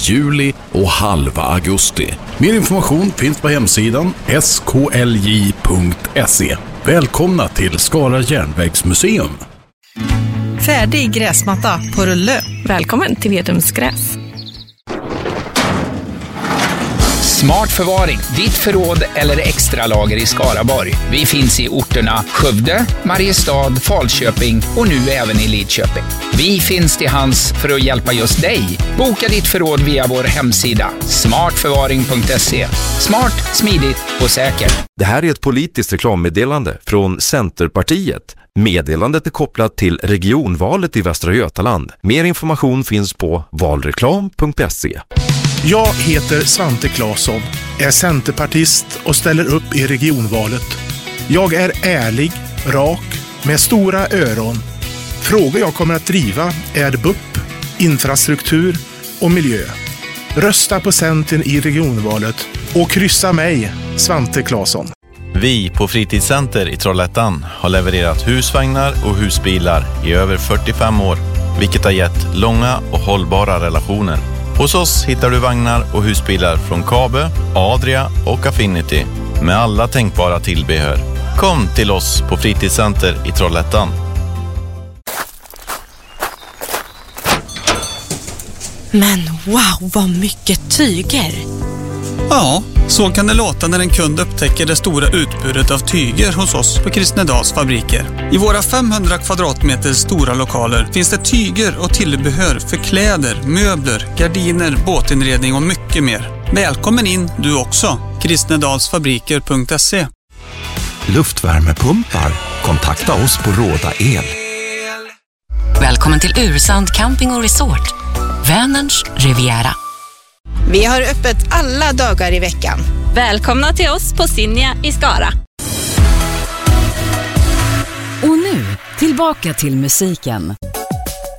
juli och halva augusti. Mer information finns på hemsidan sklj.se. Välkomna till Skara järnvägsmuseum. Färdig gräsmatta på rulle. Välkommen till Vedums gräs. Smart förvaring, ditt förråd eller extra lager i Skaraborg. Vi finns i orterna Skövde, Mariestad, Falköping och nu även i Lidköping. Vi finns till hands för att hjälpa just dig. Boka ditt förråd via vår hemsida smartförvaring.se. Smart, smidigt och säkert. Det här är ett politiskt reklammeddelande från Centerpartiet. Meddelandet är kopplat till regionvalet i Västra Götaland. Mer information finns på valreklam.se. Jag heter Svante Claesson, är centerpartist och ställer upp i regionvalet. Jag är ärlig, rak, med stora öron. Frågor jag kommer att driva är BUP, infrastruktur och miljö. Rösta på Centern i regionvalet och kryssa mig, Svante Claesson. Vi på Fritidscenter i Trollhättan har levererat husvagnar och husbilar i över 45 år, vilket har gett långa och hållbara relationer. Hos oss hittar du vagnar och husbilar från Kabe, Adria och Affinity med alla tänkbara tillbehör. Kom till oss på Fritidscenter i Trollhättan. Men wow, vad mycket tyger! Ja, så kan det låta när en kund upptäcker det stora utbudet av tyger hos oss på Kristnedals fabriker. I våra 500 kvadratmeter stora lokaler finns det tyger och tillbehör för kläder, möbler, gardiner, båtinredning och mycket mer. Välkommen in du också. Kristnedalsfabriker.se. Luftvärmepumpar. Kontakta oss på Råda El. Välkommen till Ursand Camping och Resort. Vänerns Riviera. Vi har öppet alla dagar i veckan. Välkomna till oss på Sinja i Skara. Och nu, tillbaka till musiken.